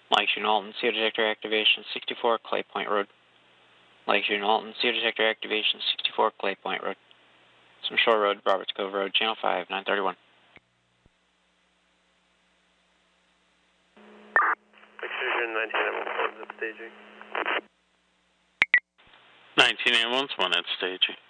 Lakeshore Alton, CO detector activation 64 Clay Point Road. Lakeshore Alton, CO detector activation 64 Clay Point Road. Some Shore Road, Roberts Cove Road, Channel 5, 931. Extrusion 19 at staging. 19 ambulance, 1 at staging.